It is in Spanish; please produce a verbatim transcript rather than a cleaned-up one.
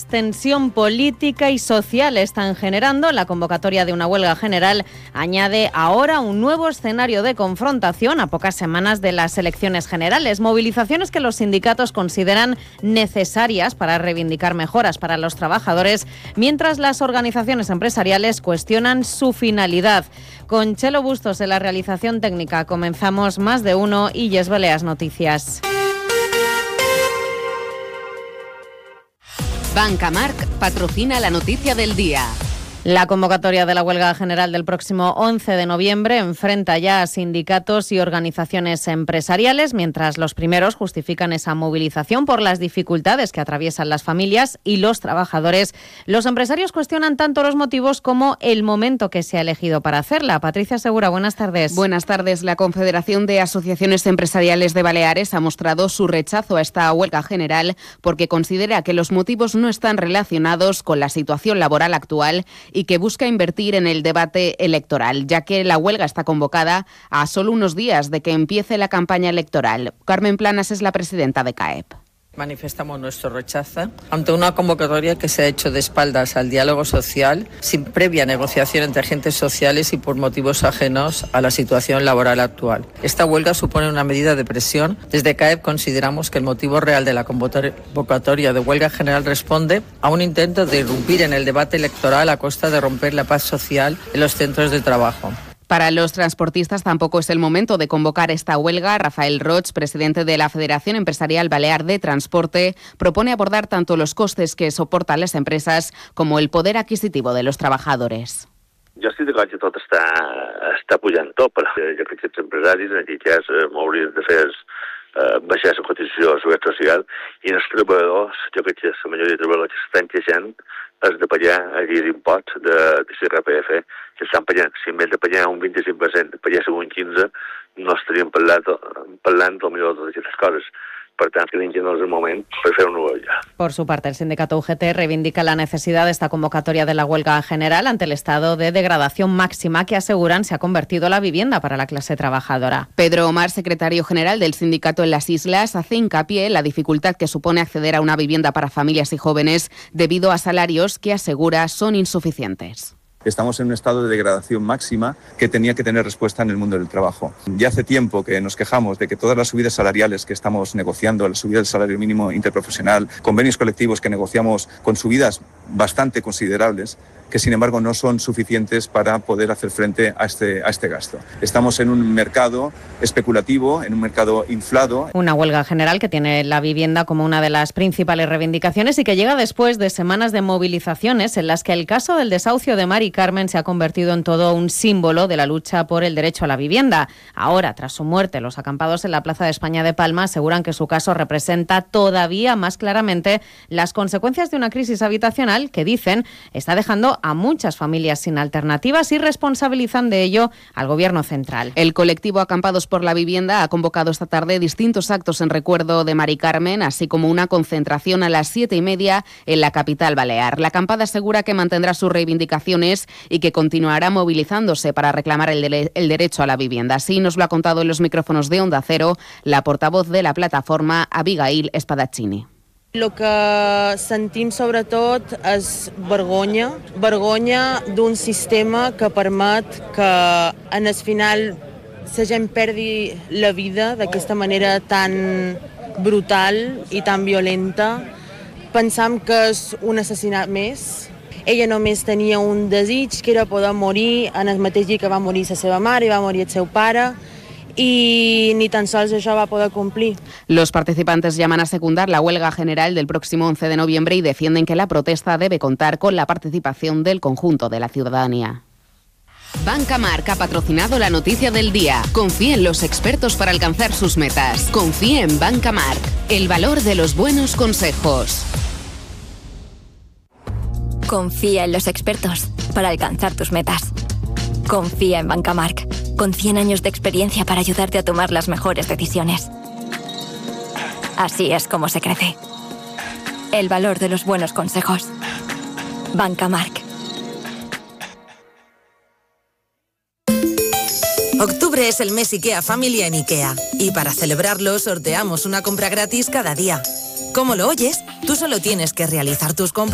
tensión política y social están generando. La convocatoria de una huelga general añade ahora un nuevo escenario de confrontación a pocas semanas de las elecciones generales. Movilizaciones que los sindicatos consideran necesarias para reivindicar mejoras para los trabajadores, mientras las organizaciones empresariales cuestionan su finalidad. Con Chelo Bustos en la realización técnica comenzamos Más de Uno y Yes Baleas Noticias. Banca Marc patrocina la noticia del día. La convocatoria de la huelga general del próximo once de noviembre enfrenta ya a sindicatos y organizaciones empresariales, mientras los primeros justifican esa movilización por las dificultades que atraviesan las familias y los trabajadores. Los empresarios cuestionan tanto los motivos como el momento que se ha elegido para hacerla. Patricia Segura, buenas tardes. Buenas tardes. La Confederación de Asociaciones Empresariales de Baleares ha mostrado su rechazo a esta huelga general porque considera que los motivos no están relacionados con la situación laboral actual y que busca invertir en el debate electoral, ya que la huelga está convocada a solo unos días de que empiece la campaña electoral. Carmen Planas es la presidenta de C A E P. Manifestamos nuestro rechazo ante una convocatoria que se ha hecho de espaldas al diálogo social, sin previa negociación entre agentes sociales y por motivos ajenos a la situación laboral actual. Esta huelga supone una medida de presión. Desde C A E P consideramos que el motivo real de la convocatoria de huelga general responde a un intento de irrumpir en el debate electoral a costa de romper la paz social en los centros de trabajo. Para los transportistas tampoco es el momento de convocar esta huelga. Rafael Roig, presidente de la Federación Empresarial Balear de Transporte, propone abordar tanto los costes que soportan las empresas como el poder adquisitivo de los trabajadores. Jo estic d'acord que tot està, està pujant tot, però jo crec que els empresaris en aquest cas eh, m'haurien de fer eh, baixar la cotització a la seguretat social i els treballadors, jo crec que la majoria de treballadors que estan queixant és de pagar aquells imposts de, de l'I R P F que estan pagant. Si en vez de pagar un vint-i-cinc per cent paguéssim un quinze per cent, no estaríem parlant, parlant potser de totes aquestes coses. Por tanto, creen que no es el momento para hacer una huelga. Por su parte, el sindicato U G T reivindica la necesidad de esta convocatoria de la huelga general ante el estado de degradación máxima que aseguran se ha convertido la vivienda para la clase trabajadora. Pedro Omar, secretario general del sindicato en las islas, hace hincapié en la dificultad que supone acceder a una vivienda para familias y jóvenes debido a salarios que asegura son insuficientes. Estamos en un estado de degradación máxima que tenía que tener respuesta en el mundo del trabajo. Ya hace tiempo que nos quejamos de que todas las subidas salariales que estamos negociando, la subida del salario mínimo interprofesional, convenios colectivos que negociamos con subidas bastante considerables, que sin embargo no son suficientes para poder hacer frente a este, a este gasto. Estamos en un mercado especulativo, en un mercado inflado. Una huelga general que tiene la vivienda como una de las principales reivindicaciones y que llega después de semanas de movilizaciones en las que el caso del desahucio de Mari Carmen se ha convertido en todo un símbolo de la lucha por el derecho a la vivienda. Ahora, tras su muerte, los acampados en la Plaza de España de Palma aseguran que su caso representa todavía más claramente las consecuencias de una crisis habitacional que, dicen, está dejando a muchas familias sin alternativas y responsabilizan de ello al Gobierno central. El colectivo Acampados por la Vivienda ha convocado esta tarde distintos actos en recuerdo de Mari Carmen, así como una concentración a las siete y media en la capital balear. La acampada asegura que mantendrá sus reivindicaciones y que continuará movilizándose para reclamar el, de- el derecho a la vivienda. Así nos lo ha contado en los micrófonos de Onda Cero la portavoz de la plataforma, Abigail Spadaccini. El que sentim sobretot és vergonya, vergonya d'un sistema que permet que en el final la gent perdi la vida d'aquesta manera tan brutal i tan violenta. Pensam que és un assassinat més. Ella només tenia un desig, que era poder morir en el mateix dia que va morir la seva mare i va morir el seu pare, y ni tan sols això va poder cumplir. Los participantes llaman a secundar la huelga general del próximo once de noviembre y defienden que la protesta debe contar con la participación del conjunto de la ciudadanía. Banca Marc ha patrocinado la noticia del día. Confíe en los expertos para alcanzar sus metas. Confíe en Banca Marc, el valor de los buenos consejos. Confía en los expertos para alcanzar tus metas. Confía en Banca Marc, con cien años de experiencia para ayudarte a tomar las mejores decisiones. Así es como se crece. El valor de los buenos consejos. Banca Marc. Octubre es el mes IKEA Family en IKEA. Y para celebrarlo sorteamos una compra gratis cada día. ¿Cómo lo oyes? Tú solo tienes que realizar tus compras